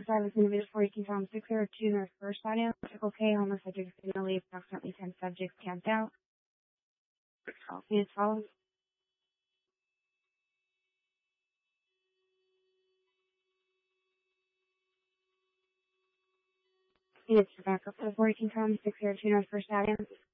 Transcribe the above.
service individual 42 Tom 602 North First Avenue. Typical K, homeless subject finally approximately 10 subjects camped out. Units follow. Units to back up to 42 Tom 602 North First Avenue.